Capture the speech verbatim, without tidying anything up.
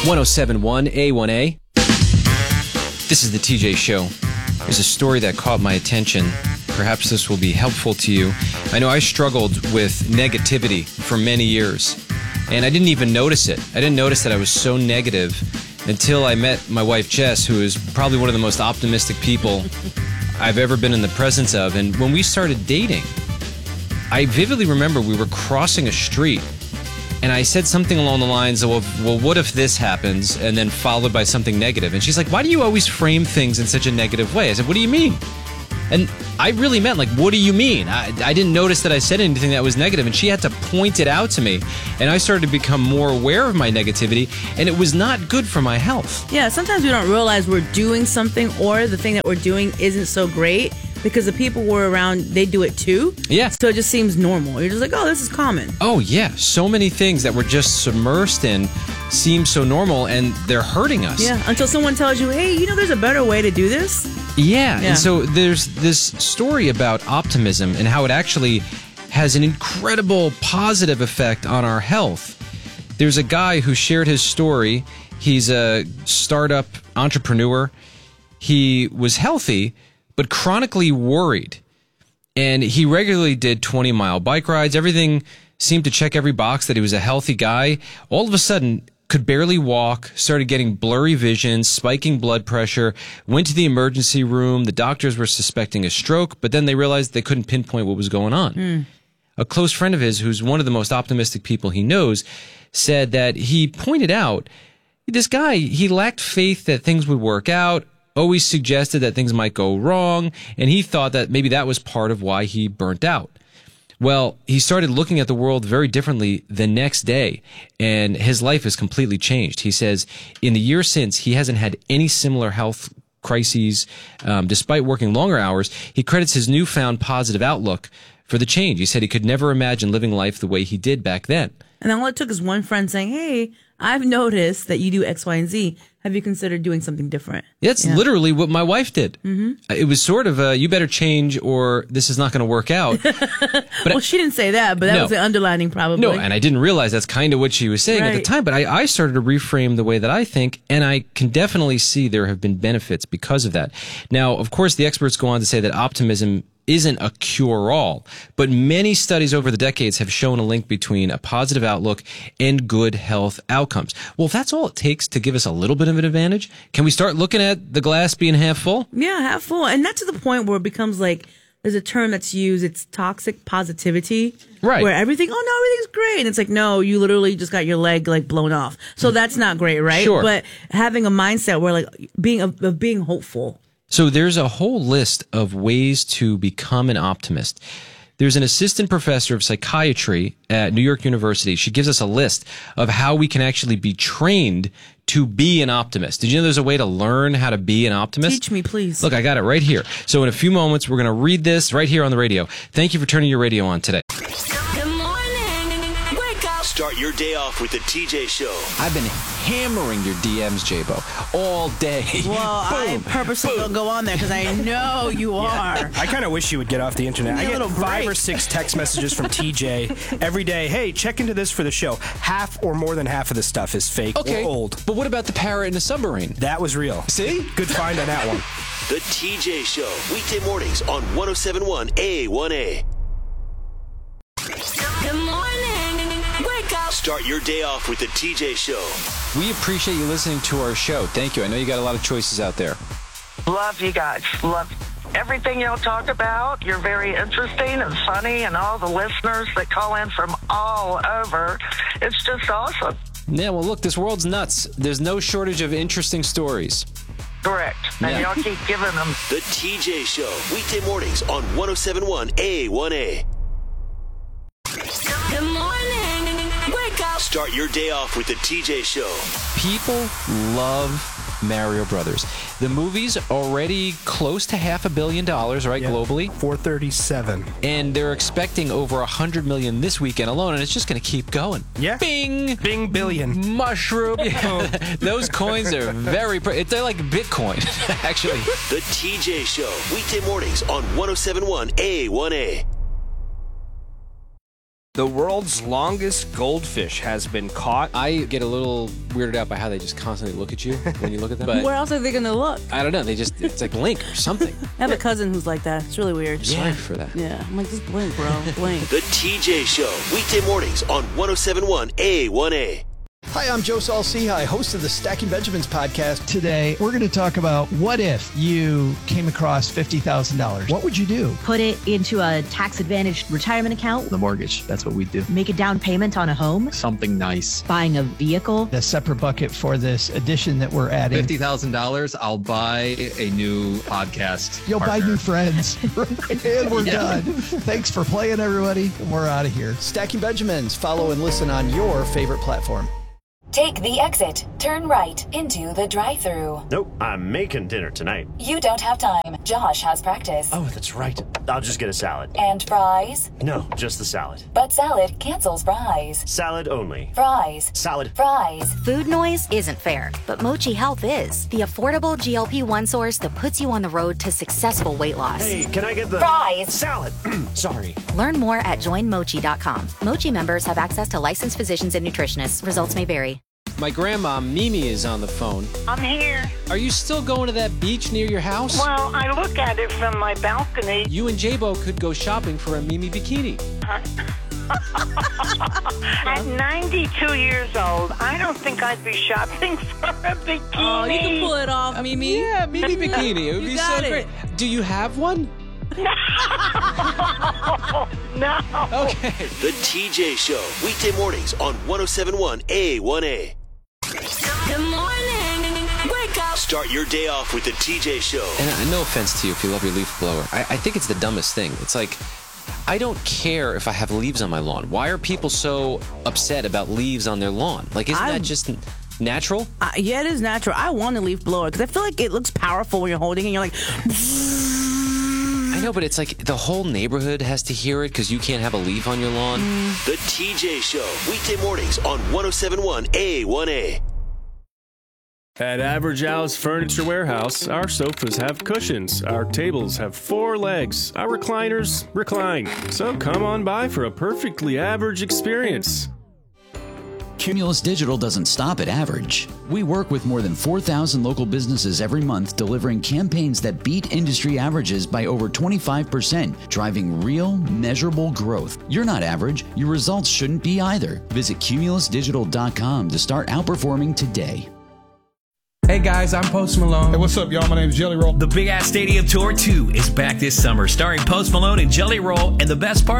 one oh seven point one A one A. This is the T J Show. There's a story that caught my attention. Perhaps this will be helpful to you. I know I struggled with negativity for many years, and I didn't even notice it. I didn't notice that I was so negative until I met my wife, Jess, who is probably one of the most optimistic people I've ever been in the presence of. And when we started dating, I vividly remember we were crossing a street, and I said something along the lines of, well, well, what if this happens? And then followed by something negative. And she's like, why do you always frame things in such a negative way? I said, what do you mean? And I really meant, like, what do you mean? I, I didn't notice that I said anything that was negative, and she had to point it out to me. And I started to become more aware of my negativity, and it was not good for my health. Yeah, sometimes we don't realize we're doing something, or the thing that we're doing isn't so great because the people we're around, they do it too. Yeah. So it just seems normal. You're just like, oh, this is common. Oh, yeah. So many things that we're just submersed in seem so normal, and they're hurting us. Yeah, until someone tells you, hey, you know, there's a better way to do this. Yeah, Yeah. and so there's this story about optimism and how it actually has an incredible positive effect on our health. There's a guy who shared his story. He's a startup entrepreneur. He was healthy, but chronically worried. And he regularly did twenty-mile bike rides. Everything seemed to check every box that he was a healthy guy. All of a sudden, could barely walk, started getting blurry vision, spiking blood pressure, went to the emergency room. The doctors were suspecting a stroke, but then they realized they couldn't pinpoint what was going on. Mm. A close friend of his, who's one of the most optimistic people he knows, said that he pointed out this guy, he lacked faith that things would work out, always suggested that things might go wrong, and he thought that maybe that was part of why he burnt out. Well, he started looking at the world very differently the next day, and his life has completely changed. He says in the year since, he hasn't had any similar health crises. Um, despite working longer hours, he credits his newfound positive outlook for the change. He said he could never imagine living life the way he did back then. And then all it took is one friend saying, hey, I've noticed that you do X, Y, and Z. Have you considered doing something different? That's yeah. literally what my wife did. Mm-hmm. It was sort of a, you better change or this is not going to work out. But well, I, she didn't say that, but that no. was the underlining probably. No, and I didn't realize that's kind of what she was saying right. at the time. But I, I started to reframe the way that I think, and I can definitely see there have been benefits because of that. Now, of course, the experts go on to say that optimism isn't a cure-all, but many studies over the decades have shown a link between a positive outlook and good health outcomes. Well, if that's all it takes to give us a little bit of an advantage, can we start looking at the glass being half full? Yeah, half full. And not to the point where it becomes like, there's a term that's used, it's toxic positivity. Right. Where everything, oh no, everything's great. And it's like, no, you literally just got your leg like blown off. So that's not great, right? Sure. But having a mindset where like being, of, of being hopeful. So there's a whole list of ways to become an optimist. There's an assistant professor of psychiatry at New York University. She gives us a list of how we can actually be trained to be an optimist. Did you know there's a way to learn how to be an optimist? Teach me, please. Look, I got it right here. So in a few moments, we're going to read this right here on the radio. Thank you for turning your radio on today. Start your day off with the T J Show. I've been hammering your D Ms, J-Bo, all day. Well, boom, I purposely boom. don't go on there because I know you yeah. are. I kind of wish you would get off the internet. I get five break. or six text messages from T J every day. Hey, check into this for the show. Half or more than half of the stuff is fake okay. or old. But what about the parrot in the submarine? That was real. See? Good find on that one. The T J Show, weekday mornings on one oh seven point one A one A. Good morning. Wake up. Start your day off with the T J Show. We appreciate you listening to our show. Thank you. I know you got a lot of choices out there. Love you guys. Love everything y'all talk about. You're very interesting and funny, and all the listeners that call in from all over. It's just awesome. Yeah, well, look, this world's nuts. There's no shortage of interesting stories. Correct. And yeah. y'all keep giving them. The T J Show, weekday mornings on one oh seven point one A one A. Good morning. Wake up. Start your day off with the T J Show. People love Mario Brothers. The movie's already close to half a billion dollars, right, yeah, globally? four thirty-seven. And they're expecting over one hundred million this weekend alone, and it's just going to keep going. Yeah. Bing! Bing billion. Mushroom. Yeah. Those coins are very... Pre- they're like Bitcoin, actually. The T J Show, weekday mornings on one oh seven point one A one A. The world's longest goldfish has been caught. I get a little weirded out by how they just constantly look at you when you look at them. But Where else are they going to look? I don't know. They just, it's like blink or something. I have a cousin who's like that. It's really weird. Sorry for that. Yeah, I'm like, just blink, bro. Blink. The T J Show, weekday mornings on one oh seven point one A one A. Hi, I'm Joe Saul-Sehy, host of the Stacking Benjamins podcast. Today, we're going to talk about what if you came across fifty thousand dollars? What would you do? Put it into a tax-advantaged retirement account. The mortgage, that's what we do. Make a down payment on a home. Something nice. Buying a vehicle. A separate bucket for this addition that we're adding. fifty thousand dollars, I'll buy a new podcast. You'll partner. buy new friends. And we're Yeah. done. Thanks for playing, everybody. And we're out of here. Stacking Benjamins. Follow and listen on your favorite platform. Take the exit. Turn right into the drive-thru. Nope, I'm making dinner tonight. You don't have time. Josh has practice. Oh, that's right. I'll just get a salad. And fries? No, just the salad. But salad cancels fries. Salad only. Fries. Salad. Fries. Food noise isn't fair, but Mochi Health is. The affordable G L P one source that puts you on the road to successful weight loss. Hey, can I get the... Fries. Salad. Sorry. Learn more at join mochi dot com. Mochi members have access to licensed physicians and nutritionists. Results may vary. My grandma, Mimi, is on the phone. I'm here. Are you still going to that beach near your house? Well, I look at it from my balcony. You and J-Bo could go shopping for a Mimi bikini. At ninety-two years old, I don't think I'd be shopping for a bikini. Oh, you can pull it off, Mimi. Yeah, Mimi bikini. It would You be got so it. great. Do you have one? No. No. Okay. The T J Show, weekday mornings on one oh seven point one A one A. Good morning. Wake up. Start your day off with the T J Show. And uh, no offense to you if you love your leaf blower. I, I think it's the dumbest thing. It's like, I don't care if I have leaves on my lawn. Why are people so upset about leaves on their lawn? Like, isn't I'm- that just natural? Uh, yeah, it is natural. I want a leaf blower because I feel like it looks powerful when you're holding it and you're like... I know, but it's like the whole neighborhood has to hear it because you can't have a leaf on your lawn. The T J Show, weekday mornings on one oh seven point one A one A. At Average Al's Furniture Warehouse, our sofas have cushions, our tables have four legs, our recliners recline. So come on by for a perfectly average experience. Cumulus Digital doesn't stop at average. We work with more than four thousand local businesses every month, delivering campaigns that beat industry averages by over twenty-five percent, driving real, measurable growth. You're not average. Your results shouldn't be either. Visit cumulus digital dot com to start outperforming today. Hey guys, I'm Post Malone. Hey, what's up, y'all? My name's Jelly Roll. The Big Ass Stadium Tour two is back this summer, starring Post Malone and Jelly Roll, and the best part,